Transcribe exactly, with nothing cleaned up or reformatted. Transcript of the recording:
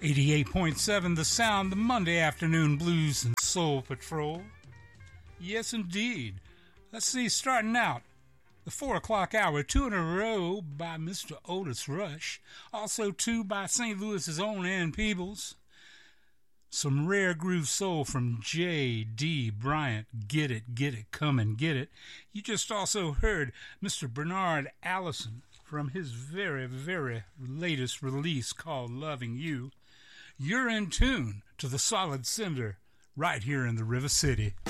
eighty-eight point seven The Sound, the Monday Afternoon Blues and Soul Patrol. Yes, indeed. Let's see, starting out, the four o'clock hour, two in a row by Mister Otis Rush. Also two by Saint Louis's own Ann Peebles. Some rare groove soul from J D. Bryant. Get it, get it, come and get it. You just also heard Mister Bernard Allison from his very, very latest release called Loving You. You're in tune to the Solid Cinder right here in the River City.